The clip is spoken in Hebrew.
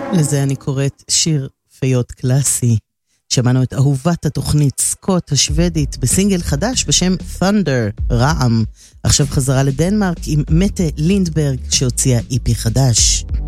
לזה אני קוראת שיר פיות קלאסי. שמענו את אהובת התוכנית סקוט השוודית בסינגל חדש בשם Thunder, רעם. עכשיו חזרה לדנמרק עם מטה לינדברג שהוציאה איפי חדש.